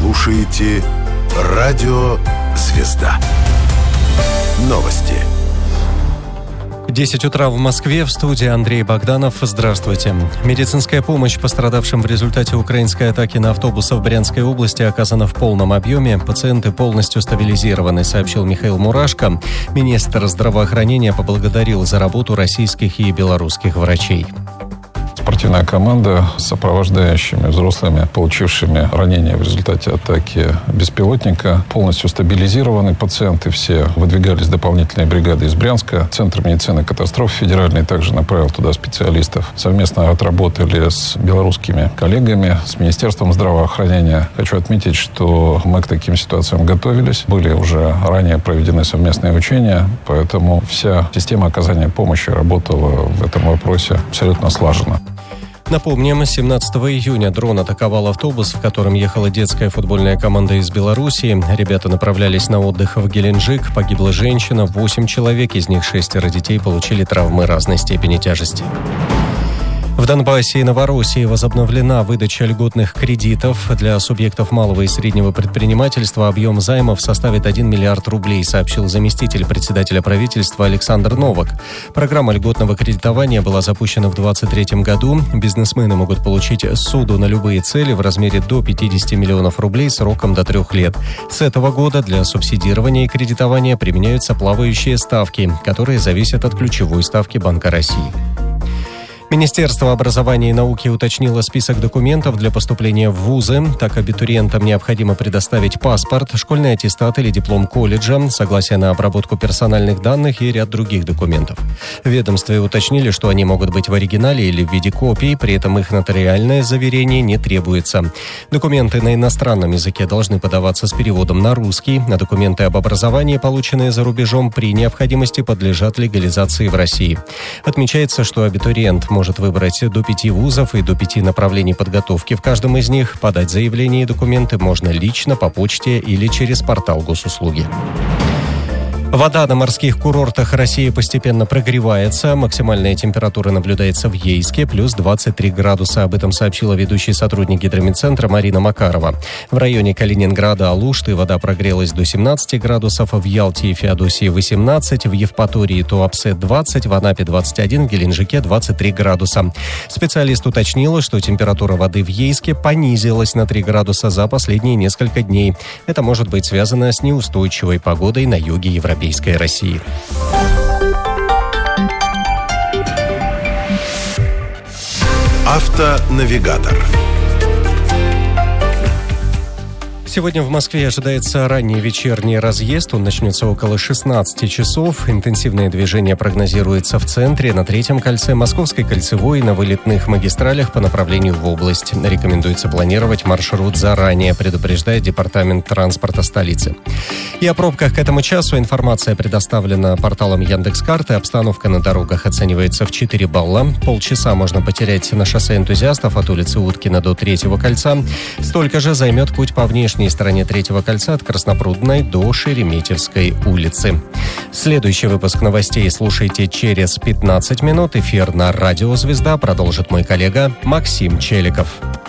слушаете Радио Звезда. Новости. 10 утра в Москве. В студии Андрей Богданов. Здравствуйте. Медицинская помощь пострадавшим в результате украинской атаки на автобусы в Брянской области оказана в полном объеме. Пациенты полностью стабилизированы, сообщил Михаил Мурашко. Министр здравоохранения поблагодарил за работу российских и белорусских врачей. Спортивная команда с сопровождающими взрослыми, получившими ранения в результате атаки беспилотника, полностью стабилизированы. Пациенты все выдвигались дополнительные бригады из Брянска. Центр медицины катастроф федеральный также направил туда специалистов. Совместно отработали с белорусскими коллегами, с Министерством здравоохранения. Хочу отметить, что мы к таким ситуациям готовились. Были уже ранее проведены совместные учения, поэтому вся система оказания помощи работала в этом вопросе абсолютно слаженно. Напомним, 17 июня дрон атаковал автобус, в котором ехала детская футбольная команда из Белоруссии. Ребята направлялись на отдых в Геленджик. Погибла женщина, 8 человек, из них 6 детей получили травмы разной степени тяжести. В Донбассе и Новороссии возобновлена выдача льготных кредитов для субъектов малого и среднего предпринимательства. Объем займов составит 1 миллиард рублей, сообщил заместитель председателя правительства Александр Новак. Программа льготного кредитования была запущена в 2023 году. Бизнесмены могут получить ссуду на любые цели в размере до 50 миллионов рублей сроком до 3 лет. С этого года для субсидирования и кредитования применяются плавающие ставки, которые зависят от ключевой ставки Банка России. Министерство образования и науки уточнило список документов для поступления в вузы. Так, абитуриентам необходимо предоставить паспорт, школьный аттестат или диплом колледжа, согласие на обработку персональных данных и ряд других документов. В ведомстве уточнили, что они могут быть в оригинале или в виде копий, при этом их нотариальное заверение не требуется. Документы на иностранном языке должны подаваться с переводом на русский, а документы об образовании, полученные за рубежом, при необходимости подлежат легализации в России. Отмечается, что абитуриент может выбрать до 5 вузов и до 5 направлений подготовки в каждом из них. Подать заявление и документы можно лично, по почте или через портал госуслуги. Вода на морских курортах России постепенно прогревается. Максимальная температура наблюдается в Ейске, плюс 23 градуса. Об этом сообщила ведущий сотрудник гидрометцентра Марина Макарова. В районе Калининграда, Алушты вода прогрелась до 17 градусов, в Ялте и Феодосии 18, в Евпатории и Туапсе 20, в Анапе 21, в Геленджике 23 градуса. Специалист уточнила, что температура воды в Ейске понизилась на 3 градуса за последние несколько дней. Это может быть связано с неустойчивой погодой на юге Европейской России. Автонавигатор. Сегодня в Москве ожидается ранний вечерний разъезд. Он начнется около 16 часов. Интенсивное движение прогнозируется в центре, на Третьем кольце, Московской кольцевой и на вылетных магистралях по направлению в область. Рекомендуется планировать маршрут заранее, предупреждает Департамент транспорта столицы. И о пробках к этому часу информация предоставлена порталом Яндекс.Карты. Обстановка на дорогах оценивается в 4 балла. Полчаса можно потерять на шоссе Энтузиастов от улицы Уткина до Третьего кольца. Столько же займет путь по внешней стороне Третьего кольца от Краснопрудной до Шереметьевской улицы. Следующий выпуск новостей слушайте через 15 минут. Эфир на Радио Звезда продолжит мой коллега Максим Челиков.